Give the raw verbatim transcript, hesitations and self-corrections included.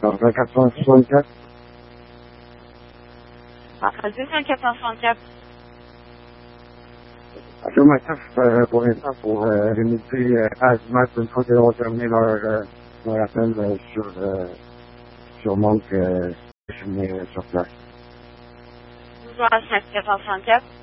D'accord, le quatre cent soixante-quatre. Parfait, deux cent quatre cent soixante-quatre. Je m'attache euh, pour l'instant pour euh, l'unité euh, Azmat une fois qu'ils vont terminer leur, euh, leur appel euh, sur, euh, sur Monk, euh, je suis venu, euh, sur place. Toujours à cinq quatre cent soixante-quatre.